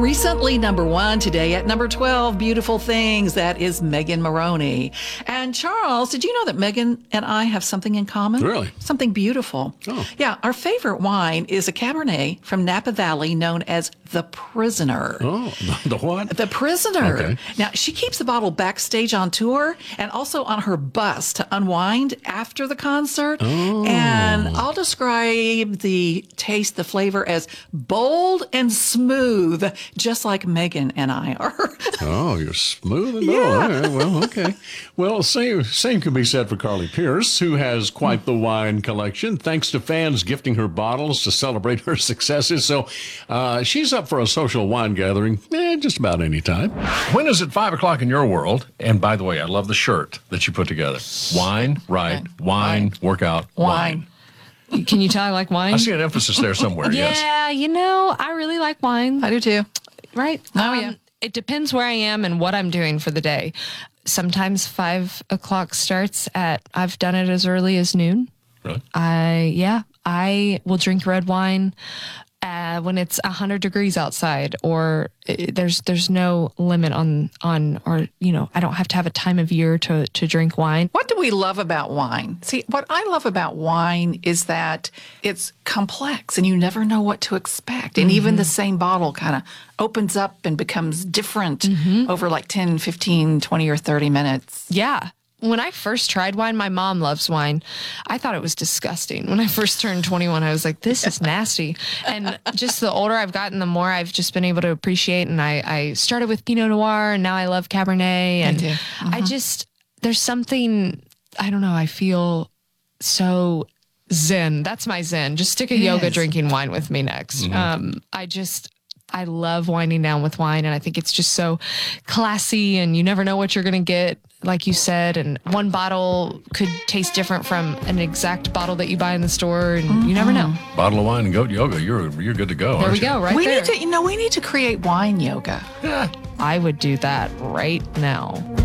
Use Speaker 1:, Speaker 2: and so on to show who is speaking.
Speaker 1: Recently number 1, today at number 12, Beautiful Things. That is Megan Moroney. And Charles, did you know that Megan and I have something in common?
Speaker 2: Really?
Speaker 1: Something beautiful.
Speaker 2: Oh.
Speaker 1: Yeah, our favorite wine is a Cabernet from Napa Valley known as The Prisoner.
Speaker 2: Oh, the what?
Speaker 1: The Prisoner.
Speaker 2: Okay.
Speaker 1: Now, she keeps the bottle backstage on tour and also on her bus to unwind after the concert.
Speaker 2: Oh.
Speaker 1: And I'll describe the taste, the flavor as bold and smooth, just like Megan and I are.
Speaker 2: Oh, you're smooth and
Speaker 1: Yeah.
Speaker 2: all right. Well, okay. Well, same can be said for Carly Pierce, who has quite the wine collection, thanks to fans gifting her bottles to celebrate her successes. So she's up for a social wine gathering just about any time. When is it 5 o'clock in your world? And by the way, I love the shirt that you put together. Wine, right? Wine, workout, wine.
Speaker 3: Can you tell I like wine?
Speaker 2: I see an emphasis there somewhere, yes.
Speaker 3: Yeah, I really like wine.
Speaker 1: I do too.
Speaker 3: Right?
Speaker 1: Oh, yeah.
Speaker 3: It depends where I am and what I'm doing for the day. Sometimes 5 o'clock starts I've done it as early as noon.
Speaker 2: Really?
Speaker 3: I will drink red wine when it's 100 degrees outside, or there's no limit on or I don't have to have a time of year to drink wine.
Speaker 1: What do we love about wine? See, what I love about wine is that it's complex and you never know what to expect. And even the same bottle kind of opens up and becomes different over like 10, 15, 20, or 30 minutes.
Speaker 3: Yeah. When I first tried wine, my mom loves wine. I thought it was disgusting. When I first turned 21, I was like, this is nasty. And just the older I've gotten, the more I've just been able to appreciate. And I started with Pinot Noir, and now I love Cabernet. And I just, there's something, I don't know, I feel so zen. That's my zen. Just stick a yoga drinking wine with me next. I love winding down with wine, and I think it's just so classy, and you never know what you're going to get, like you said, and one bottle could taste different from an exact bottle that you buy in the store, and you never know.
Speaker 2: Bottle of wine and goat yoga, you're good to go.
Speaker 3: There
Speaker 2: aren't
Speaker 3: we go,
Speaker 2: you?
Speaker 3: right
Speaker 1: We
Speaker 3: there.
Speaker 1: need to create wine yoga.
Speaker 3: I would do that right now.